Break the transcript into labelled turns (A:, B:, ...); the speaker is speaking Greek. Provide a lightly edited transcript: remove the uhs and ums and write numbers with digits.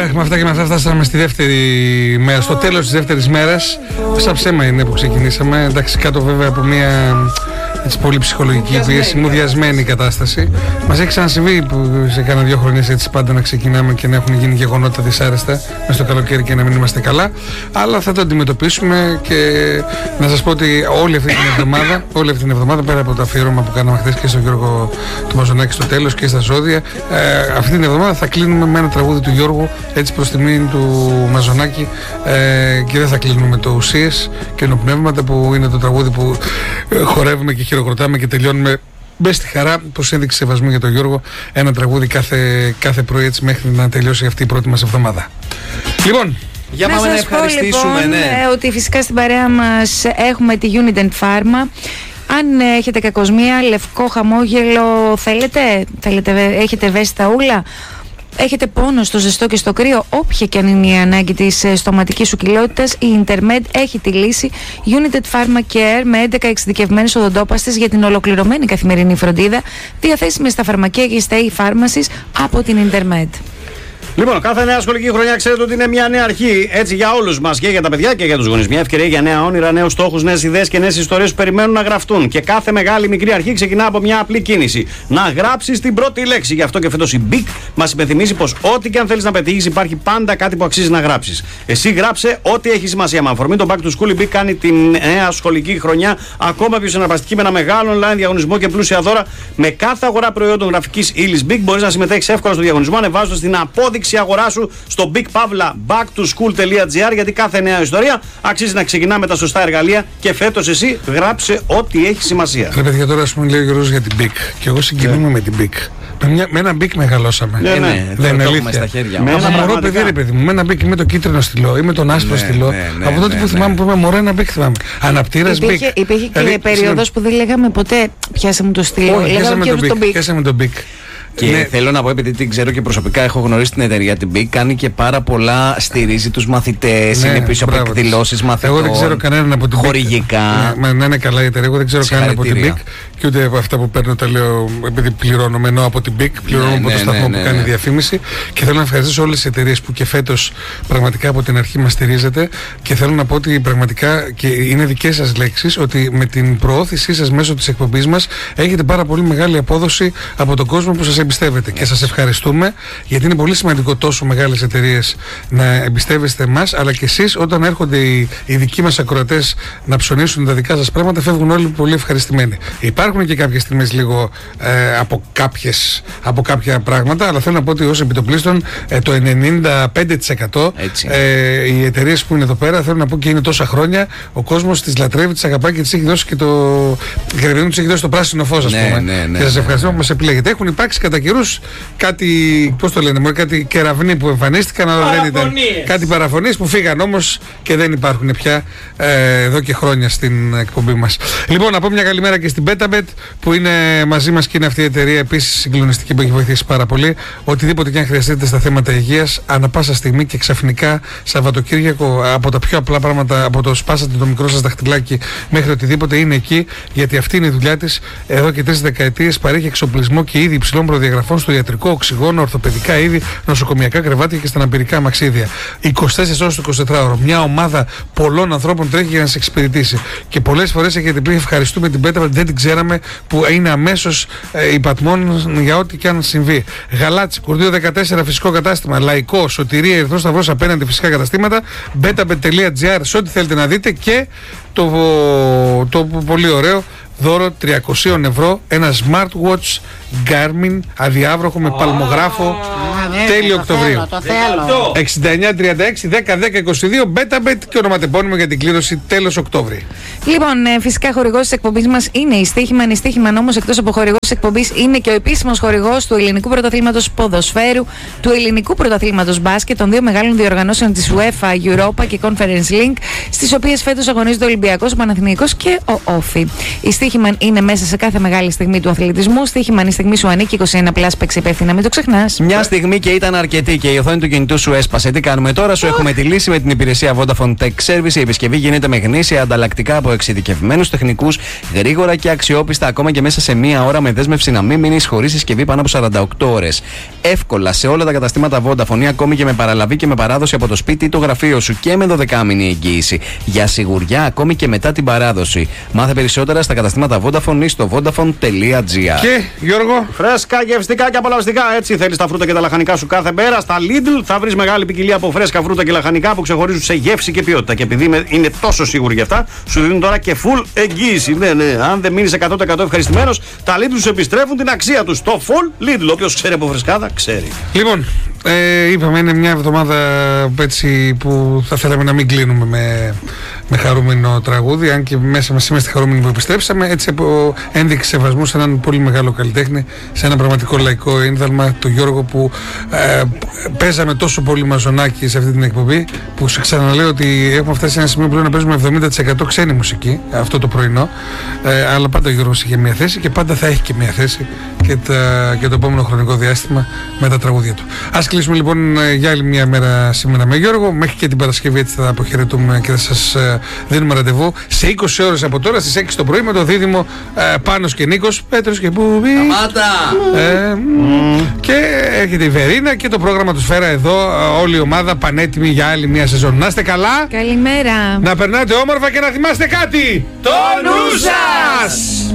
A: με αυτά και με αυτά φτάσαμε στη δεύτερη μέρα, στο τέλος της δεύτερης μέρας. Σαν ψέμα είναι που ξεκινήσαμε. Εντάξει, κάτω βέβαια από μια έτσι, πολύ ψυχολογική πίεση, μουδιασμένη κατάσταση. Μας έχει ξανασυμβεί που σε κάνα 2 χρονιές έτσι πάντα να ξεκινάμε και να έχουν γίνει γεγονότα δυσάρεστα μέσα στο καλοκαίρι και να μην είμαστε καλά. Αλλά θα το αντιμετωπίσουμε και να σας πω ότι όλη αυτή την εβδομάδα, πέρα από το αφιέρωμα που κάναμε χθες και στον Γιώργο του Μαζονάκη στο τέλος και στα ζώδια, αυτή την εβδομάδα θα κλείνουμε με ένα τραγούδι του Γιώργου έτσι προς τιμή του Μαζονάκη και δεν θα κλείνουμε με το Ουσίες και Νοπνεύματα που είναι το τραγούδι που χορεύουμε και χειροκροτάμε και τελειώνουμε μπες στη χαρά, προς ένδειξη σεβασμού για τον Γιώργο, ένα τραγούδι κάθε πρωί έτσι μέχρι να τελειώσει αυτή η πρώτη μας εβδομάδα. Λοιπόν,
B: για πάμε να ευχαριστήσουμε,
C: λοιπόν, ότι φυσικά στην παρέα μας έχουμε τη Unit Pharma. Αν έχετε κακοσμία, λευκό χαμόγελο έχετε ευαίσθητα ούλα, έχετε πόνο στο ζεστό και στο κρύο, όποια και αν είναι η ανάγκη της στοματικής σου κοιλότητας, η Intermed έχει τη λύση. Unit Pharma Care με 11 εξειδικευμένες οδοντόπαστες για την ολοκληρωμένη καθημερινή φροντίδα, διαθέσιμες στα φαρμακεία και στα e-pharmacies από την Intermed.
B: Λοιπόν, κάθε νέα σχολική χρονιά ξέρετε ότι είναι μια νέα αρχή. Έτσι για όλους μας, και για τα παιδιά και για τους γονείς. Μια ευκαιρία για νέα όνειρα, νέους στόχους, νέες ιδέες και νέες ιστορίες που περιμένουν να γραφτούν. Και κάθε μεγάλη μικρή αρχή ξεκινά από μια απλή κίνηση. Να γράψεις την πρώτη λέξη. Γι' αυτό και φέτος η BIC μας υπενθυμίζει πως ό,τι και αν θέλεις να πετύχεις, υπάρχει πάντα κάτι που αξίζει να γράψεις. Εσύ γράψε ό,τι έχει σημασία. Με αφορμή το Back to School, η BIC κάνει τη νέα σχολική χρονιά ακόμα πιο συναρπαστική με ένα μεγάλο online διαγωνισμό και πλούσια δώρα. Με κάθε αγορά προϊόντων γραφικής ύλης BIC μπορείς να συμμετέχεις εύκολα στο διαγωνισμό ανεβάζοντας την απόδειξη αγορά σου στο bigpavla.backtoschool.gr, γιατί κάθε νέα ιστορία αξίζει να ξεκινά με τα σωστά εργαλεία και φέτος εσύ γράψε ό,τι έχει σημασία.
A: Ρε παιδιά, τώρα ας πούμε λέει ο Γιώργος για την BIC και εγώ συγκινούμαι με την BIC. Με ένα BIC μεγαλώσαμε.
B: Δεν είναι αλήθεια. Στα χέρια
A: με ένα μωρό παιδί, ρε παιδί μου, με ένα BIC, με το κίτρινο στυλό ή με τον άσπρο στυλό. Από τότε που θυμάμαι που είμαι μωρό, ένα BIC θυμάμαι. Αναπτήρας BIC.
C: Υπήρχε και περίοδος που δεν λέγαμε ποτέ πιάσε μου το στυλό.
A: Πιάσε τον BIC.
B: Και θέλω να πω, επειδή την ξέρω και προσωπικά, έχω γνωρίσει την εταιρεία την BIC, κάνει και πάρα πολλά, στηρίζει τους μαθητές, είναι πίσω από εκδηλώσεις μαθητών.
A: Εγώ δεν ξέρω κανέναν από την BIC.
B: Χορηγικά.
A: Να είναι καλά η εταιρεία. Εγώ δεν ξέρω κανέναν από την BIC και ούτε από αυτά που παίρνω τα λέω επειδή πληρώνω, ενώ από την BIC πληρώνω από το σταθμό που κάνει διαφήμιση. Και θέλω να ευχαριστήσω όλες τις εταιρείες που και φέτος πραγματικά από την αρχή μας στηρίζετε. Και θέλω να πω ότι πραγματικά, και είναι δικές σας λέξεις, ότι με την προώθησή σας μέσω της εκπομπής μας έχετε πάρα πολύ μεγάλη απόδοση από τον κόσμο που σας εμπιστεύεται. Και σας ευχαριστούμε, γιατί είναι πολύ σημαντικό τόσο μεγάλες εταιρείες να εμπιστεύεστε εμάς, αλλά και εσείς όταν έρχονται οι δικοί μας ακροατές να ψωνίσουν τα δικά σας πράγματα, φεύγουν όλοι πολύ ευχαριστημένοι. Υπάρχουν και κάποιες στιγμές λίγο από κάποια πράγματα, αλλά θέλω να πω ότι ως επιτοπλίστων το 95% οι εταιρείες που είναι εδώ πέρα, θέλω να πω, και είναι τόσα χρόνια, ο κόσμος τις λατρεύει, τις αγαπάει και τις έχει δώσει και το πράσινο φως, ας πούμε. Και σας ευχαριστώ που μας επιλέγετε. Έχουν υπάρξει κατά καιρούς κάτι, πώς το λένε, κάτι κεραυνοί που εμφανίστηκαν, αλλά δεν ήταν. Κάτι παραφωνίες που φύγαν όμως και δεν υπάρχουν πια εδώ και χρόνια στην εκπομπή μας. Λοιπόν, να πω μια καλημέρα και στην BetaBet που είναι μαζί μας και είναι αυτή η εταιρεία επίσης συγκλονιστική που έχει βοηθήσει πάρα πολύ. Οτιδήποτε και αν χρειαστείτε στα θέματα υγείας, ανά πάσα στιγμή και ξαφνικά Σαββατοκύριακο, από τα πιο απλά πράγματα, από το σπάσατε το μικρό σας δαχτυλάκι μέχρι οτιδήποτε, είναι εκεί, γιατί αυτή είναι η δουλειά της. Εδώ και 3 δεκαετίες παρέχει εξοπλισμό και είδη υψηλών προδιαγραφών στο ιατρικό, οξυγόνο, ορθοπαιδικά είδη, νοσοκομιακά κρεβάτια και στα αναπηρικά μαξίδια. 24 ώρες το 24ωρο. Μια ομάδα πολλών ανθρώπων τρέχει για να σε εξυπηρετήσει. Και πολλές φορές έχετε πει ευχαριστούμε την BetaBet, δεν την ξέραμε, που είναι αμέσως υπατμών για ό,τι και αν συμβεί. Γαλάτσι, Κουρδίο 14, φυσικό κατάστημα, λαϊκό, Σωτηρία, Ερυθρός Σταυρός απέναντι φυσικά καταστήματα, betabet.gr σε ό,τι θέλετε να δείτε, και το πολύ ωραίο δώρο 300 ευρώ, ένα smartwatch Garmin αδιάβροχο με παλμογράφο, τέλειο Οκτωβρίου. 6936-10-10-22 BetaBet και ονοματεπώνυμο για την κλήρωση τέλος Οκτώβρη.
C: Λοιπόν, φυσικά χορηγός της εκπομπής μας είναι η Στίχημαν. Η Στίχημαν όμως, εκτός από χορηγός της εκπομπής, είναι και ο επίσημος χορηγός του Ελληνικού Πρωταθλήματος Ποδοσφαίρου, του Ελληνικού Πρωταθλήματος Μπάσκετ, των δύο μεγάλων διοργανώσεων της UEFA, Europa και Conference League, στις οποίες φέτος αγωνίζονται ο Ολυμπιακός, ο Παναθηναϊκός και ο Όφι. Η Στίχημαν είναι μέσα σε κάθε μεγάλη στιγμή του αθλητισμού. Στίχημαν, η στιγμή σου ανήκει. 21+, παίξε υπεύθυνα, μην το ξεχνάς.
B: Μια στιγμή και ήταν αρκετή και η οθόνη του κινητού σου έσπασε. Τι κάνουμε τώρα? Σου έχουμε τη λύση με την υπηρεσία Vodafone Tech Service. Η επισκευή γίνεται με γνήσια ανταλλακτικά από εξειδικευμένους τεχνικούς, γρήγορα και αξιόπιστα, ακόμα και μέσα σε μία ώρα, με δέσμευση να μην μείνεις χωρίς συσκευή πάνω από 48 ώρες. Εύκολα σε όλα τα καταστήματα Vodafone, ακόμη και με παραλαβή και με παράδοση από το σπίτι ή το γραφείο σου, και με 12μηνη εγγύηση. Για σιγουριά, ακόμη και μετά την παράδοση. Μάθε περισσότερα στα καταστήματα Vodafone ή στο vodafone.gr.
A: Και Γιώργο,
B: φρέσκα, γευστικά και απολαυστικά. Έτσι θέλεις τα φρούτα και τα λαχανικά σου κάθε μέρα? Στα Lidl θα βρεις μεγάλη ποικιλία από φρέσκα φρούτα και λαχανικά που ξεχωρίζουν σε γεύση και ποιότητα. Και επειδή είναι τόσο σίγουροι γι' αυτά, σου δίνουν τώρα και full εγγύηση. Ναι. Αν δεν μείνεις 100% ευχαριστημένος, τα Lidl σου επιστρέφουν την αξία τους. Το full Lidl. Όποιος ξέρει από φρεσκάδα, ξέρει.
A: Λοιπόν, είπαμε, είναι μια εβδομάδα έτσι που θα θέλαμε να μην κλείνουμε με χαρούμενο τραγούδι, αν και μέσα μας είμαστε χαρούμενοι που επιστρέψαμε, έτσι από ένδειξη σεβασμού σε έναν πολύ μεγάλο καλλιτέχνη, σε ένα πραγματικό λαϊκό ίνδαλμα, τον Γιώργο, που παίζαμε τόσο πολύ μαζονάκι σε αυτή την εκπομπή, που σε ξαναλέω ότι έχουμε φτάσει σε ένα σημείο που να παίζουμε 70% ξένη μουσική αυτό το πρωινό, αλλά πάντα ο Γιώργος είχε μια θέση και πάντα θα έχει και μια θέση και το επόμενο χρονικό διάστημα με τα τραγούδια του. Ας κλείσουμε λοιπόν για άλλη μια μέρα σήμερα με Γιώργο. Μέχρι και την Παρασκευή έτσι θα αποχαιρετούμε και θα σας δίνουμε ραντεβού σε 20 ώρες από τώρα, στις 6 το πρωί, με το δίδυμο Πάνος και Νίκος, Πέτρος και Μπούμπι. Και έρχεται η Βερίνα και το πρόγραμμα του Σφαίρα εδώ, όλη η ομάδα πανέτοιμη για άλλη μια σεζόν. Να είστε καλά.
C: Καλημέρα.
A: Να περνάτε όμορφα και να θυμάστε κάτι. Το νου σας!